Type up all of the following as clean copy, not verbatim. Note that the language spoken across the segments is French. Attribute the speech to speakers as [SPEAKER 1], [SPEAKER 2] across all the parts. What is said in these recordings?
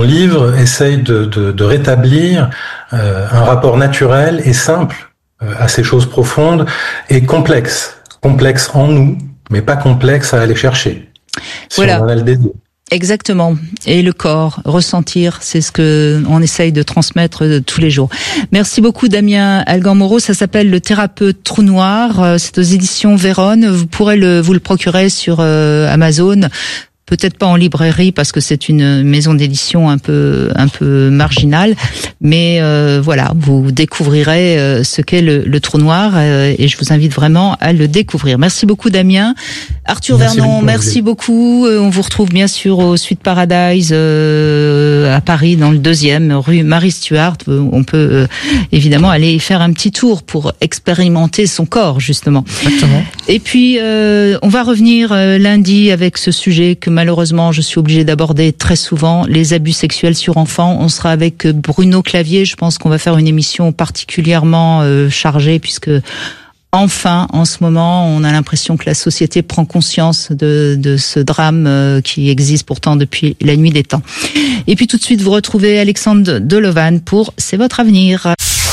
[SPEAKER 1] livre essaye de rétablir un rapport naturel et simple à ces choses profondes et complexes en nous, mais pas complexes à aller chercher. Si
[SPEAKER 2] voilà.
[SPEAKER 1] On en a le désir.
[SPEAKER 2] Exactement. Et le corps, ressentir, c'est ce que on essaye de transmettre tous les jours. Merci beaucoup Damien Algan-Moreau. Ça s'appelle Le Thérapeute Trou Noir. C'est aux éditions Vérone. Vous pourrez vous le procurer sur Amazon. Peut-être pas en librairie parce que c'est une maison d'édition un peu marginale, mais voilà, vous découvrirez ce qu'est le trou noir et je vous invite vraiment à le découvrir. Merci beaucoup Damien. Arthur Vernon, merci beaucoup. On vous retrouve bien sûr au Suite Paradise à Paris dans le 2e rue Marie Stuart. On peut évidemment aller faire un petit tour pour expérimenter son corps justement.
[SPEAKER 3] Exactement.
[SPEAKER 2] Et puis on va revenir lundi avec ce sujet que malheureusement je suis obligée d'aborder très souvent, les abus sexuels sur enfants. On sera avec Bruno Clavier. Je pense qu'on va faire une émission particulièrement chargée puisque enfin, en ce moment, on a l'impression que la société prend conscience de ce drame qui existe pourtant depuis la nuit des temps. Et puis tout de suite, vous retrouvez Alexandre Delovan pour C'est votre avenir.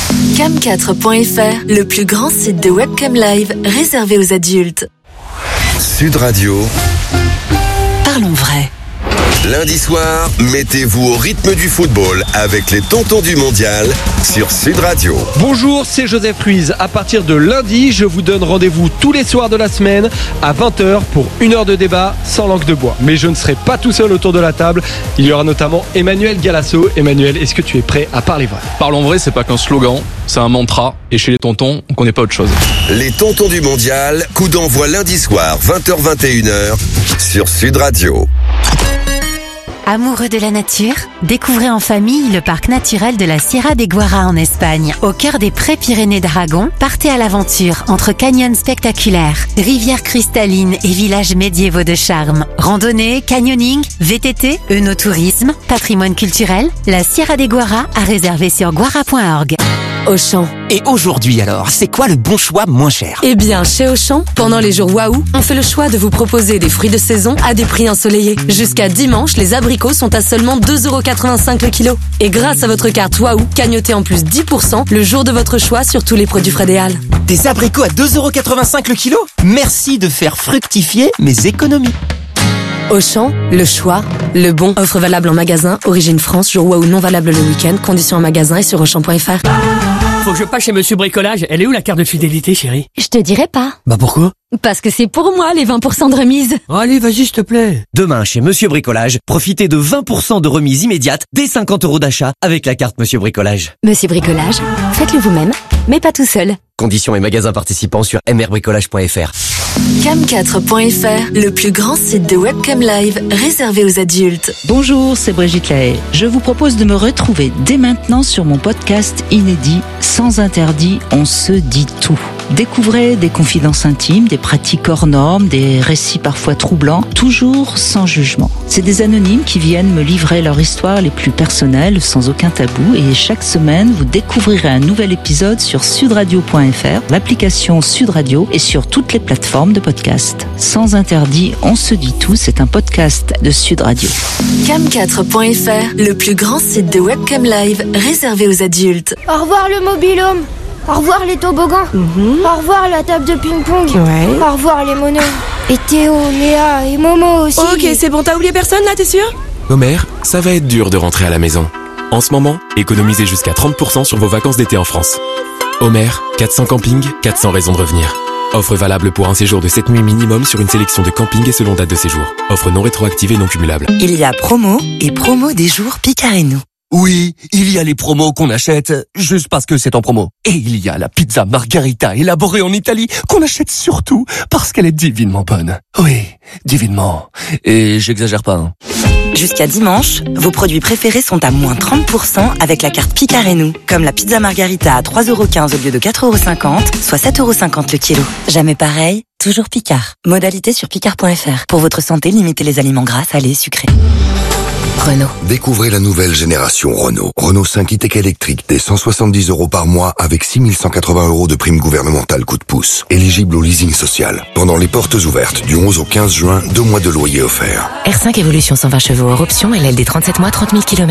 [SPEAKER 4] Cam4.fr, le plus grand site de webcam live réservé aux adultes.
[SPEAKER 5] Sud Radio.
[SPEAKER 4] Parlons vrai.
[SPEAKER 5] Lundi soir, mettez-vous au rythme du football avec les tontons du mondial sur Sud Radio.
[SPEAKER 3] Bonjour, c'est Joseph Ruiz. À partir de lundi, je vous donne rendez-vous tous les soirs de la semaine à 20h pour 1 heure de débat sans langue de bois. Mais je ne serai pas tout seul autour de la table. Il y aura notamment Emmanuel Galasso. Emmanuel, est-ce que tu es prêt à parler vrai ?
[SPEAKER 6] Parlons vrai, c'est pas qu'un slogan, c'est un mantra. Et chez les tontons, on connaît pas autre chose.
[SPEAKER 5] Les tontons du mondial, coup d'envoi lundi soir, 20h-21h sur Sud Radio.
[SPEAKER 7] Amoureux de la nature, découvrez en famille le parc naturel de la Sierra de Guara en Espagne. Au cœur des Prés-Pyrénées d'Aragon, partez à l'aventure entre canyons spectaculaires, rivières cristallines et villages médiévaux de charme. Randonnée, canyoning, VTT, œnotourisme, patrimoine culturel, la Sierra de Guara à réserver sur guara.org.
[SPEAKER 8] Auchan. Et aujourd'hui alors, c'est quoi le bon choix moins cher ?
[SPEAKER 9] Eh bien, chez Auchan, pendant les jours Waouh, on fait le choix de vous proposer des fruits de saison à des prix ensoleillés. Jusqu'à dimanche, les abricots sont à seulement 2,85€ le kilo. Et grâce à votre carte Waouh, cagnotez en plus 10% le jour de votre choix sur tous les produits Fred et Hall.
[SPEAKER 8] Des abricots à 2,85€ le kilo ? Merci de faire fructifier mes économies.
[SPEAKER 9] Auchan, le choix, le bon. Offre valable en magasin, origine France, jour Waouh non valable le week-end. Conditions en magasin et sur Auchan.fr.
[SPEAKER 10] Faut que je passe chez Monsieur Bricolage. Elle est où la carte de fidélité, chérie ?
[SPEAKER 7] Je te dirai pas.
[SPEAKER 10] Bah pourquoi ?
[SPEAKER 7] Parce que c'est pour moi les 20% de remise.
[SPEAKER 10] Oh, allez, vas-y, s'il te plaît.
[SPEAKER 8] Demain, chez Monsieur Bricolage, profitez de 20% de remise immédiate dès 50€ d'achat avec la carte Monsieur Bricolage.
[SPEAKER 7] Monsieur Bricolage, faites-le vous-même, mais pas tout seul.
[SPEAKER 8] Conditions et magasins participants sur mrbricolage.fr.
[SPEAKER 4] Cam4.fr, le plus grand site de webcam live réservé aux adultes.
[SPEAKER 2] Bonjour, c'est Brigitte Lahaye. Je vous propose de me retrouver dès maintenant sur mon podcast inédit Sans interdit, on se dit tout. Découvrez des confidences intimes, des pratiques hors normes, des récits parfois troublants, toujours sans jugement. C'est des anonymes qui viennent me livrer leur histoire les plus personnelles, sans aucun tabou. Et chaque semaine, vous découvrirez un nouvel épisode sur sudradio.fr, l'application Sud Radio et sur toutes les plateformes de podcast. Sans interdit, on se dit tout, c'est un podcast de Sud Radio.
[SPEAKER 4] Cam4.fr, le plus grand site de webcam live réservé aux adultes.
[SPEAKER 11] Au revoir le mobil-home. Au revoir les toboggans. Au revoir la table de ping-pong.
[SPEAKER 9] Ouais.
[SPEAKER 11] Au revoir les monos. Et Théo, Léa et Momo aussi.
[SPEAKER 9] Ok, c'est bon, t'as oublié personne là, t'es sûr ?
[SPEAKER 12] Homer, ça va être dur de rentrer à la maison. En ce moment, économisez jusqu'à 30% sur vos vacances d'été en France. Homer, 400 campings, 400 raisons de revenir. Offre valable pour un séjour de 7 nuits minimum sur une sélection de campings et selon date de séjour. Offre non rétroactive et non cumulable.
[SPEAKER 13] Il y a promo et promo des jours Picard et nous.
[SPEAKER 14] Oui, il y a les promos qu'on achète juste parce que c'est en promo. Et il y a la pizza margarita élaborée en Italie qu'on achète surtout parce qu'elle est divinement bonne. Oui, divinement. Et j'exagère pas, hein.
[SPEAKER 13] Jusqu'à dimanche, vos produits préférés sont à moins 30% avec la carte Picard et nous. Comme la pizza margarita à 3,15€ au lieu de 4,50€, soit 7,50€ le kilo. Jamais pareil, toujours Picard. Modalité sur picard.fr. Pour votre santé, limitez les aliments gras, salés, sucrés.
[SPEAKER 4] Renault.
[SPEAKER 5] Découvrez la nouvelle génération Renault. Renault 5 e-tech électrique dès 170€ par mois avec 6180€ de prime gouvernementale coup de pouce. Éligible au leasing social. Pendant les portes ouvertes du 11 au 15 juin, 2 mois de loyer offerts.
[SPEAKER 15] R5 Evolution 120 chevaux hors option, LLD 37 mois, 30 000 km.